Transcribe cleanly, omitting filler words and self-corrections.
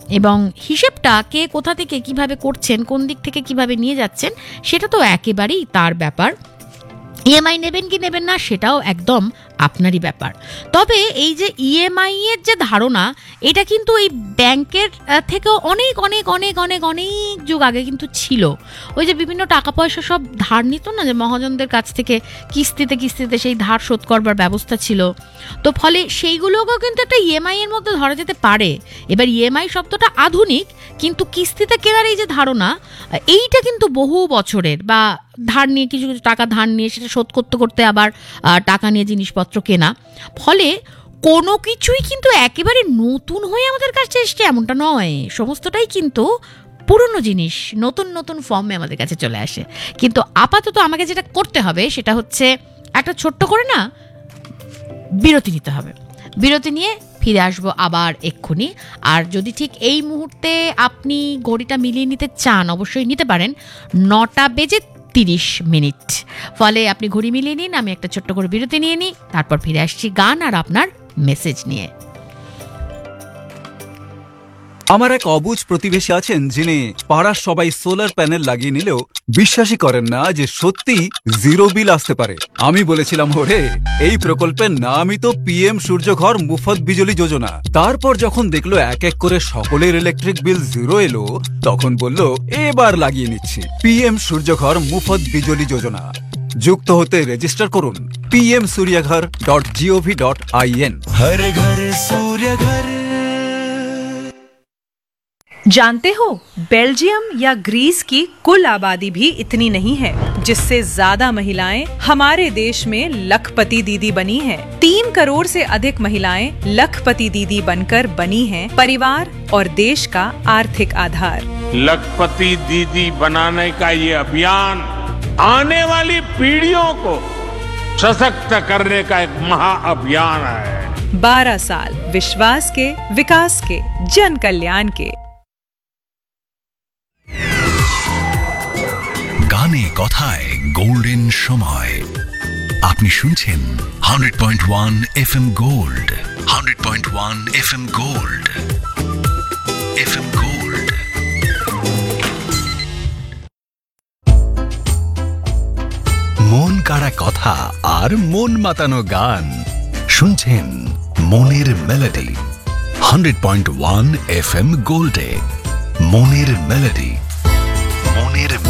এবং হিসেবটা কে কোথা থেকে কিভাবে করছেন, কোন দিক থেকে কিভাবে নিয়ে যাচ্ছেন, সেটা তো একেবারেই তার ব্যাপার। ইএমআই নেবেন কি নেবেন না সেটাও একদম আপনারই ব্যাপার। তবে এই যে ইএমআই এর যে ধারণা, এটা কিন্তু এই ব্যাংকের থেকেও অনেক অনেক অনেক অনেক অনেক যুগ আগে কিন্তু ছিল। ওই যে বিভিন্ন টাকা পয়সা সব ধার নিত না, যে মহাজনদের কাছ থেকে কিস্তিতে কিস্তিতে সেই ধার শোধ করবার ব্যবস্থা ছিল। তো ফলে সেইগুলোকেও কিন্তু একটা ইএমআই এর মধ্যে ধরা যেতে পারে। এবার ইএমআই শব্দটা আধুনিক, কিন্তু কিস্তিতে কেনার এই যে ধারণা, এইটা কিন্তু বহু বছরের, বা ধার নিয়ে কিছু কিছু টাকা ধার নিয়ে সেটা শোধ করতে করতে আবার টাকা নিয়ে জিনিসপত্র কেনা। ফলে কোনো কিছুই কিন্তু একেবারে নতুন হয়ে আমাদের কাছে এসছে এমনটা নয়, সমস্তটাই কিন্তু পুরনো জিনিস নতুন নতুন ফর্মে আমাদের কাছে চলে আসে। কিন্তু আপাতত আমাকে যেটা করতে হবে সেটা হচ্ছে একটা ছোট্ট করে না বিরতি নিতে হবে। বিরতি নিয়ে ফিরে আসবো আবার এক্ষুনি। আর যদি ঠিক এই মুহূর্তে আপনি ঘড়িটা মিলিয়ে নিতে চান, অবশ্যই নিতে পারেন 9:30। ফলে আপনি ঘড়ি মিলিয়ে নিন, আমি একটা ছোট্ট করে বিরতি নিয়ে নিই, তারপর ফিরে আসছি গান আর আপনার মেসেজ নিয়ে। আমার এক অবুঝ প্রতিবেশী আছেন যিনি পাড়ার সবাই সোলার প্যানেল লাগিয়ে নিলেও বিশ্বাসই করেন না যে সত্যি জিরো বিল আসতে পারে। আমি বলেছিলাম, ওরে এই প্রকল্পের নামই তো পিএম সূর্যঘর মুফত বিজলি যোজনা। তারপর যখন দেখলো এক এক করে সকলের ইলেকট্রিক বিল জিরো এলো, তখন বলল এবার লাগিয়ে নিচ্ছি পিএম সূর্যঘর মুফত বিজলি যোজনা। যুক্ত হতে রেজিস্টার করুন pmsuryaghar.gov.in। हर घर सूर्य घर। जानते हो, बेल्जियम या ग्रीस की कुल आबादी भी इतनी नहीं है, जिससे ज्यादा महिलाएं हमारे देश में लखपति दीदी बनी हैं। 3 करोड़ से अधिक महिलाएं लखपति दीदी बनकर बनी हैं परिवार और देश का आर्थिक आधार। लखपति दीदी बनाने का ये अभियान आने वाली पीढ़ियों को सशक्त करने का एक महाअभियान है। 12 साल विश्वास के, विकास के, जन कल्याण के। গানে কথায় গোল্ডেন সময়। আপনি শুনছেন 100.1 FM gold. 100.1 FM gold. FM gold. মন কাড়া কথা আর মন মাতানো গান শুনছেন মনের মেলোডি 100.1 FM গোল্ডে। মনের মেলোডি, মনের